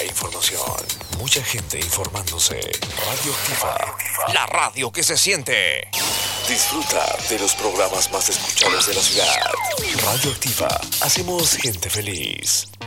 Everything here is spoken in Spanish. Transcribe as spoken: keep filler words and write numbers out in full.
e información. Mucha gente informándose. Radioactiva, la radio que se siente. Disfruta de los programas más escuchados de la ciudad. Radioactiva, hacemos gente feliz.